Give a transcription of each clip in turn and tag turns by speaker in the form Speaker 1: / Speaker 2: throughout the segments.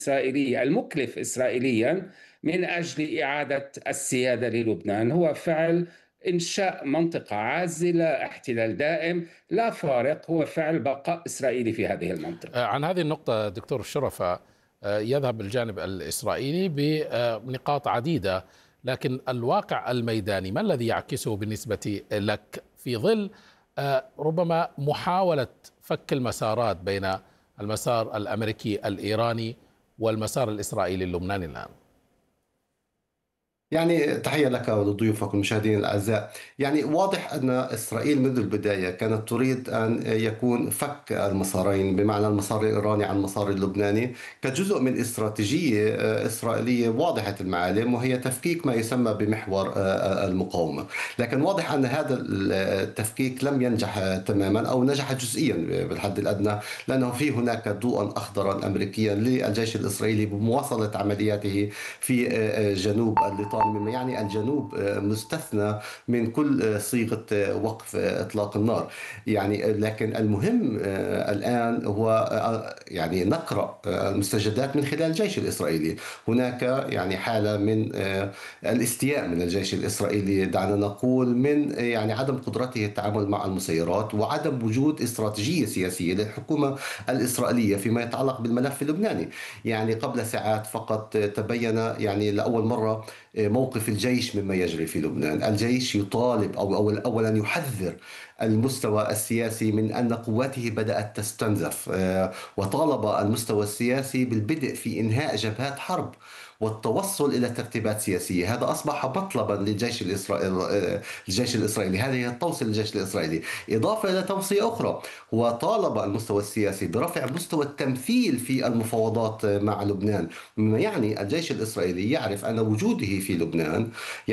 Speaker 1: الإسرائيلي المكلف إسرائيليا من أجل إعادة السيادة للبنان هو فعل إنشاء منطقة عازلة، احتلال دائم، لا فارق، هو فعل بقاء إسرائيلي في هذه المنطقة.
Speaker 2: عن هذه النقطة دكتور الشرفة، يذهب الجانب الإسرائيلي بنقاط عديدة، لكن الواقع الميداني ما الذي يعكسه بالنسبة لك في ظل ربما محاولة فك المسارات بين المسار الأمريكي الإيراني والمسار الإسرائيلي اللبناني الآن؟
Speaker 3: يعني تحية لك ولضيوفك المشاهدين الأعزاء. يعني واضح أن إسرائيل منذ البداية كانت تريد أن يكون فك المسارين، بمعنى المسار الإيراني عن المسار اللبناني، كجزء من استراتيجية إسرائيلية واضحة المعالم، وهي تفكيك ما يسمى بمحور المقاومة. لكن واضح أن هذا التفكيك لم ينجح تماما، أو نجح جزئيا بالحد الأدنى، لأنه في هناك ضوءا أخضرا أمريكيا للجيش الإسرائيلي بمواصلة عملياته في جنوب الليطان، مما يعني الجنوب مستثنى من كل صيغة وقف إطلاق النار. يعني لكن المهم الآن هو يعني نقرأ المستجدات من خلال الجيش الإسرائيلي. هناك يعني حالة من الاستياء من الجيش الإسرائيلي، دعنا نقول، من يعني عدم قدرته التعامل مع المسيرات، وعدم وجود استراتيجية سياسية للحكومة الإسرائيلية فيما يتعلق بالملف اللبناني. يعني قبل ساعات فقط تبين يعني لأول مرة موقف الجيش مما يجري في لبنان. الجيش يطالب أو أولا يحذر المستوى السياسي من أن قواته بدأت تستنزف، وطالب المستوى السياسي بالبدء في إنهاء جبهات حرب والتوصل إلى ترتيبات سياسية. هذا أصبح مطلبا للجيش الإسرائيلي. الجيش الإسرائيلي، هذه هي التوصية للجيش الإسرائيلي. إضافة إلى توصية أخرى، هو طالب المستوى السياسي برفع مستوى التمثيل في المفاوضات مع لبنان، مما يعني الجيش الإسرائيلي يعرف أن وجوده في لبنان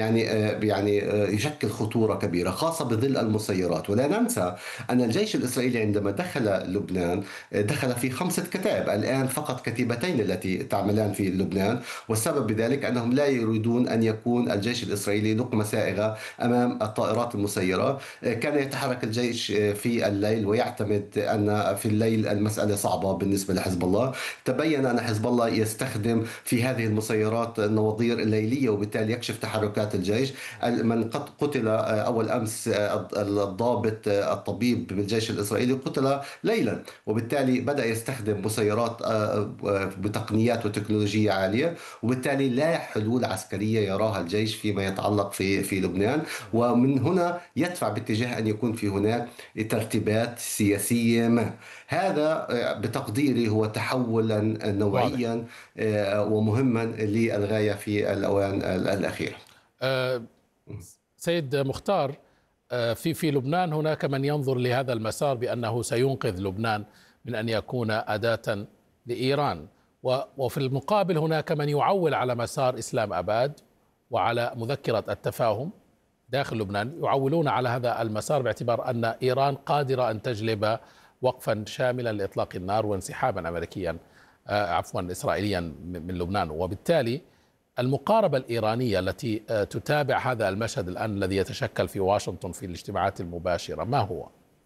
Speaker 3: يشكل خطورة كبيرة، خاصة بظل المسيرات. ولا ننسى أن الجيش الإسرائيلي عندما دخل لبنان دخل في 5 كتائب، الآن فقط كتيبتين التي تعملان في لبنان، والسبب بذلك أنهم لا يريدون أن يكون الجيش الإسرائيلي لقمة سائغة أمام الطائرات المسيرة. كان يتحرك الجيش في الليل ويعتمد أن في الليل المسألة صعبة بالنسبة لحزب الله. تبين أن حزب الله يستخدم في هذه المسيرات النواظير الليلية، وبالتالي يكشف تحركات الجيش. من قد قتل أول أمس الضابط الطبيب بالجيش الإسرائيلي قتل ليلا، وبالتالي بدأ يستخدم مسيرات بتقنيات وتكنولوجيا عالية، وبالتالي لا حلول عسكرية يراها الجيش فيما يتعلق في لبنان. ومن هنا يدفع باتجاه أن يكون في هناك ترتيبات سياسية ما. هذا بتقديري هو تحولا
Speaker 2: واضح.
Speaker 3: نوعيا ومهما للغاية في الأوان الأخيرة.
Speaker 2: أه، سيد مختار، في لبنان هناك من ينظر لهذا المسار بأنه سينقذ لبنان من أن يكون أداة لإيران، وفي المقابل هناك من يعول على مسار إسلام أباد وعلى مذكرة التفاهم داخل لبنان، يعولون على هذا المسار باعتبار أن إيران قادرة أن تجلب وقفا شاملا لإطلاق النار وانسحابا أمريكيا عفوا إسرائيليا من لبنان. وبالتالي المقاربة الإيرانية التي تتابع هذا المشهد الآن الذي يتشكل في واشنطن في الاجتماعات المباشرة ما هو؟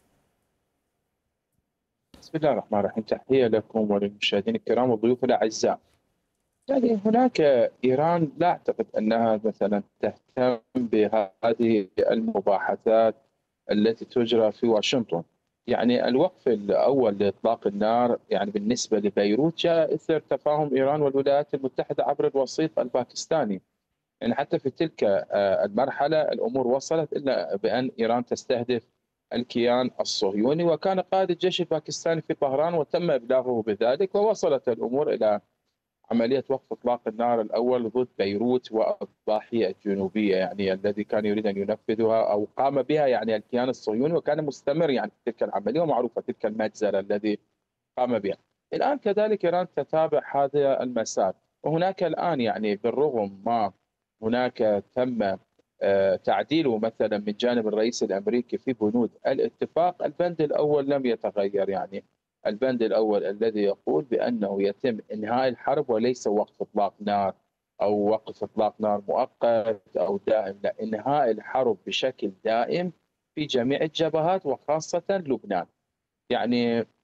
Speaker 4: بسم الله الرحمن الرحيم. تحية لكم وللمشاهدين الكرام والضيوف الأعزاء. يعني هناك إيران لا أعتقد أنها مثلا تهتم بهذه المباحثات التي تجرى في واشنطن. يعني الوقف الأول لإطلاق النار يعني بالنسبة لبيروت جاء إثر تفاهم إيران والولايات المتحدة عبر الوسيط الباكستاني. يعني حتى في تلك المرحلة الأمور وصلت إلا بأن إيران تستهدف الكيان الصهيوني، وكان قائد الجيش الباكستاني في طهران وتم إبلاغه بذلك، ووصلت الأمور إلى عملية وقف إطلاق النار الأول ضد بيروت والضاحية الجنوبية، يعني الذي كان يريد أن ينفذها أو قام بها يعني الكيان الصهيوني، وكان مستمر يعني في تلك العملية، ومعروفة تلك المجزرة الذي قام بها. الآن كذلك إيران تتابع هذا المسار، وهناك الآن يعني بالرغم ما هناك تم تعديله مثلا من جانب الرئيس الأمريكي في بنود الاتفاق، البند الأول لم يتغير. يعني البند الأول الذي يقول بأنه يتم إنهاء الحرب وليس وقف إطلاق نار أو وقف إطلاق نار مؤقت أو دائم، لا، إنهاء الحرب بشكل دائم في جميع الجبهات وخاصة لبنان. يعني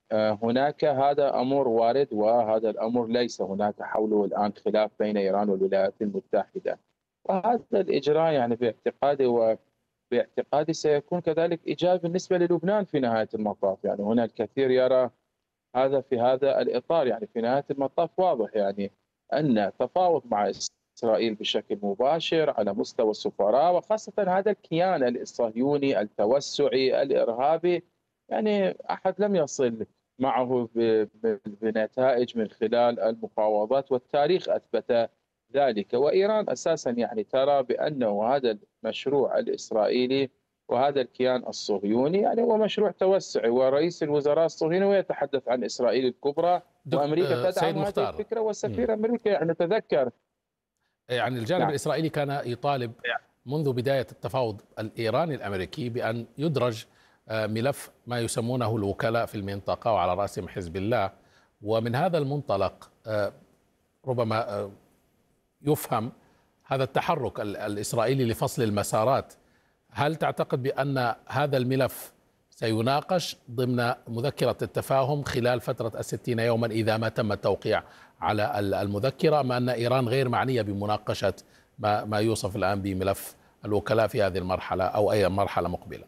Speaker 4: هناك هذا أمر وارد، وهذا الأمر ليس هناك حوله الآن خلاف بين إيران والولايات المتحدة. وهذا الإجراء يعني باعتقادي سيكون كذلك إيجابي بالنسبة للبنان في نهاية المطاف. يعني هنا الكثير يرى هذا في هذا الإطار. يعني في نهاية المطاف واضح يعني أن التفاوض مع إسرائيل بشكل مباشر على مستوى السفراء، وخاصة هذا الكيان الصهيوني التوسعي الإرهابي، يعني أحد لم يصل معه بنتائج من خلال المفاوضات، والتاريخ أثبت ذلك. وإيران أساسا يعني ترى بأنه هذا المشروع الإسرائيلي وهذا الكيان الصهيوني يعني هو مشروع توسعي، ورئيس الوزراء الصهيوني ويتحدث عن إسرائيل الكبرى، وأمريكا
Speaker 2: سيد
Speaker 4: تدعم هذه
Speaker 2: مختار،
Speaker 4: الفكرة، وسفير أمريكا يعني نتذكر.
Speaker 2: يعني الجانب
Speaker 4: نعم.
Speaker 2: الإسرائيلي كان يطالب منذ بداية التفاوض الإيراني الأمريكي بأن يدرج ملف ما يسمونه الوكلاء في المنطقة، وعلى رأسهم حزب الله. ومن هذا المنطلق ربما يفهم هذا التحرك الإسرائيلي لفصل المسارات. هل تعتقد بأن هذا الملف سيناقش ضمن مذكرة التفاهم خلال فترة 60 يوما إذا ما تم التوقيع على المذكرة، أم أن إيران غير معنية بمناقشة ما يوصف الآن بملف الوكلاء في هذه المرحلة أو أي مرحلة مقبلة؟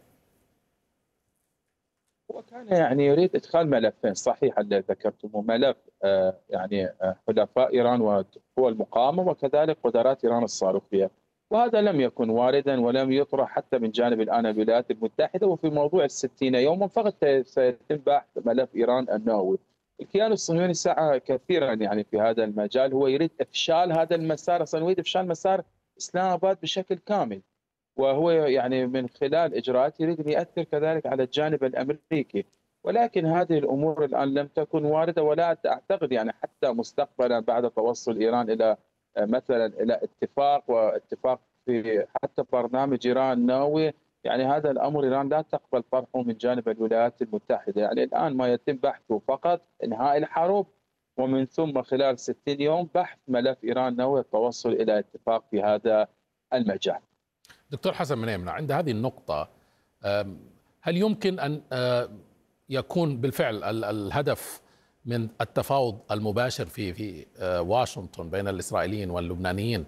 Speaker 4: وكان يعني يريد إدخال ملفين صحيح اللي ذكرتم، ملف يعني حلفاء إيران وقوى المقاومة، وكذلك قدرات إيران الصاروخية. وهذا لم يكن واردا ولم يطرح حتى من جانب الآن الولايات المتحدة. وفي موضوع 60 يوما فقط سيتم بحث ملف إيران النووي. الكيان الصهيوني سعى كثيرا يعني في هذا المجال، هو يريد إفشال هذا المسار، أصلا يريد إفشال مسار إسلام آباد بشكل كامل، وهو يعني من خلال إجراءات يريد أن يؤثر كذلك على الجانب الأمريكي. ولكن هذه الأمور الآن لم تكن واردة، ولا أعتقد يعني حتى مستقبلا بعد توصل إيران إلى مثلا إلى واتفاق في حتى برنامج إيران النووي، يعني هذا الأمر إيران لا تقبل طرحه من جانب الولايات المتحدة. يعني الآن ما يتم بحثه فقط إنهاء الحرب، ومن ثم خلال 60 يوم بحث ملف إيران النووي، التوصل إلى اتفاق في هذا المجال.
Speaker 2: دكتور حسن منيمنة، عند هذه النقطة هل يمكن أن يكون بالفعل الهدف من التفاوض المباشر في واشنطن بين الإسرائيليين واللبنانيين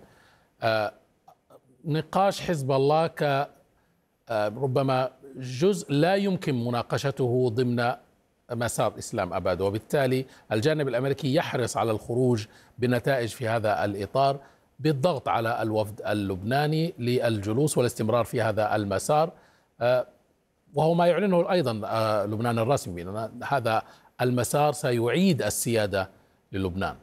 Speaker 2: نقاش حزب الله ربما جزء لا يمكن مناقشته ضمن مسار إسلام أباد، وبالتالي الجانب الأمريكي يحرص على الخروج بنتائج في هذا الإطار بالضغط على الوفد اللبناني للجلوس والاستمرار في هذا المسار، وهو ما يعلنه أيضا لبنان الرسمي أن هذا المسار سيعيد السيادة للبنان.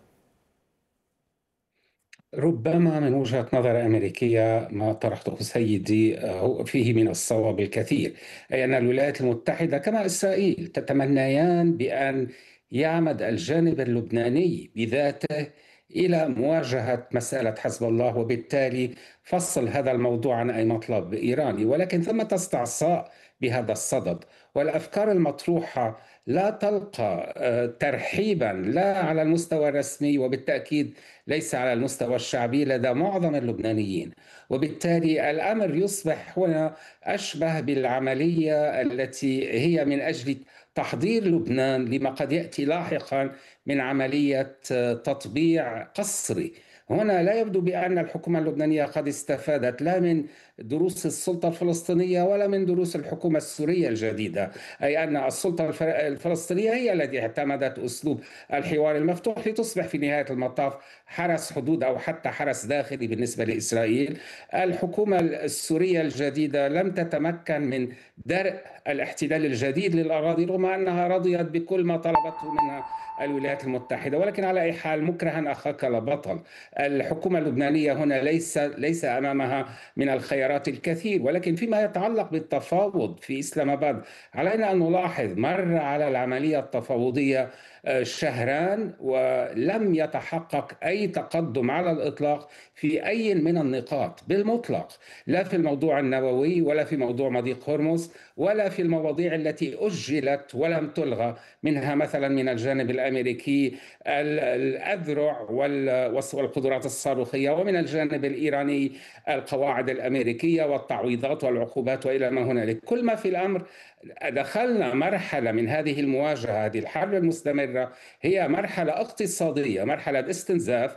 Speaker 1: ربما من وجهة نظر أمريكية ما طرحته سيدي فيه من الصواب الكثير، أي أن الولايات المتحدة كما إسرائيل تتمنيان بأن يعمد الجانب اللبناني بذاته إلى مواجهة مسألة حزب الله، وبالتالي فصل هذا الموضوع عن أي مطلب إيراني. ولكن ثمة استعصاء بهذا الصدد، والأفكار المطروحة لا تلقى ترحيبا لا على المستوى الرسمي، وبالتأكيد ليس على المستوى الشعبي لدى معظم اللبنانيين. وبالتالي الأمر يصبح هنا أشبه بالعملية التي هي من أجل تحضير لبنان لما قد يأتي لاحقا من عملية تطبيع قسري. هنا لا يبدو بأن الحكومة اللبنانية قد استفادت لا من دروس السلطة الفلسطينية ولا من دروس الحكومة السورية الجديدة، أي أن السلطة الفلسطينية هي التي اعتمدت أسلوب الحوار المفتوح لتصبح في نهاية المطاف حرس حدود أو حتى حرس داخلي بالنسبة لإسرائيل. الحكومة السورية الجديدة لم تتمكن من درء الاحتلال الجديد للأراضي رغم أنها رضيت بكل ما طلبته منها الولايات المتحدة. ولكن على أي حال، مكرها أخاك لبطل. الحكومة اللبنانية هنا ليس أمامها من الخيارات الكثير. ولكن فيما يتعلق بالتفاوض في إسلام آباد، علينا أن نلاحظ مر على العملية التفاوضية شهران ولم يتحقق أي تقدم على الإطلاق في أي من النقاط بالمطلق، لا في الموضوع النووي ولا في موضوع مضيق هرمز ولا في المواضيع التي أجلت ولم تلغى، منها مثلا من الجانب الأمريكي الأذرع والقدرات القدرات الصاروخية، ومن الجانب الإيراني القواعد الأمريكية والتعويضات والعقوبات وإلى ما هنالك. كل ما في الأمر دخلنا مرحلة من هذه المواجهة، هذه الحرب المستمرة، هي مرحلة اقتصادية، مرحلة استنزاف